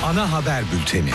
Ana haber bülteni.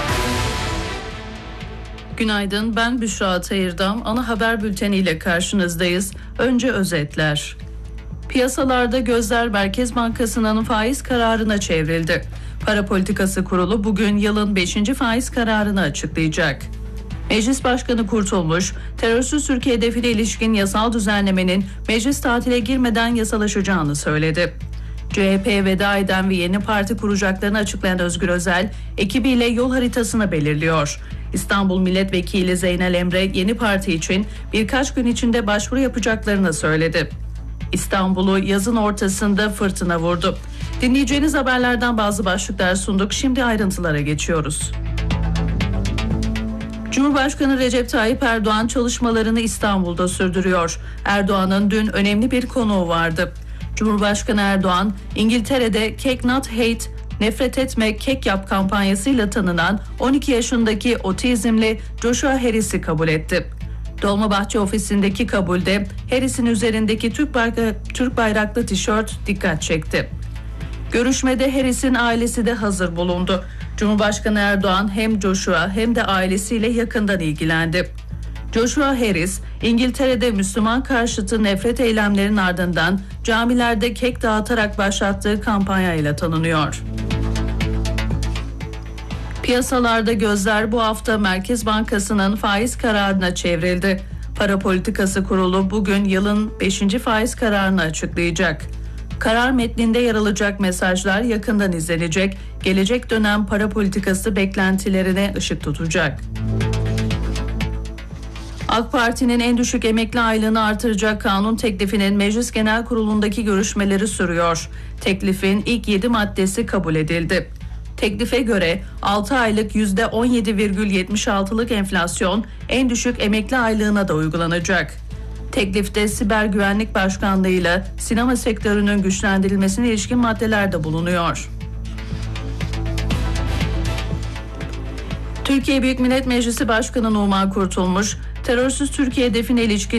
Günaydın, ben Büşra Atayırdam. Ana haber bülteniyle karşınızdayız. Önce özetler. Piyasalarda gözler Merkez Bankası'nın faiz kararına çevrildi. Para Politikası Kurulu bugün yılın 5. faiz kararını açıklayacak. Meclis Başkanı Kurtulmuş, terörsüz Türkiye hedefine ilişkin yasal düzenlemenin meclis tatile girmeden yasalaşacağını söyledi. CHP'ye veda eden ve yeni parti kuracaklarını açıklayan Özgür Özel, ekibiyle yol haritasını belirliyor. İstanbul Milletvekili Zeynel Emre yeni parti için birkaç gün içinde başvuru yapacaklarını söyledi. İstanbul'u yazın ortasında fırtına vurdu. Dinleyeceğiniz haberlerden bazı başlıklar sunduk. Şimdi ayrıntılara geçiyoruz. Cumhurbaşkanı Recep Tayyip Erdoğan çalışmalarını İstanbul'da sürdürüyor. Erdoğan'ın dün önemli bir konuğu vardı. Cumhurbaşkanı Erdoğan, İngiltere'de Cake Not Hate, nefret etme kek yap kampanyasıyla tanınan 12 yaşındaki otizmli Joshua Harris'i kabul etti. Dolmabahçe ofisindeki kabulde Harris'in üzerindeki Türk bayraklı tişört dikkat çekti. Görüşmede Harris'in ailesi de hazır bulundu. Cumhurbaşkanı Erdoğan hem Joshua hem de ailesiyle yakından ilgilendi. Joshua Harris, İngiltere'de Müslüman karşıtı nefret eylemlerinin ardından camilerde kek dağıtarak başlattığı kampanyayla tanınıyor. Piyasalarda gözler bu hafta Merkez Bankası'nın faiz kararına çevrildi. Para Politikası Kurulu bugün yılın 5. faiz kararını açıklayacak. Karar metninde yer alacak mesajlar yakından izlenecek, gelecek dönem para politikası beklentilerine ışık tutacak. AK Parti'nin en düşük emekli aylığını artıracak kanun teklifinin Meclis Genel Kurulu'ndaki görüşmeleri sürüyor. Teklifin ilk 7 maddesi kabul edildi. Teklife göre 6 aylık %17,76'lık enflasyon en düşük emekli aylığına da uygulanacak. Teklifte siber güvenlik başkanlığıyla sinema sektörünün güçlendirilmesine ilişkin maddeler de bulunuyor. Türkiye Büyük Millet Meclisi Başkanı Numan Kurtulmuş, terörsüz Türkiye hedefine ilişkin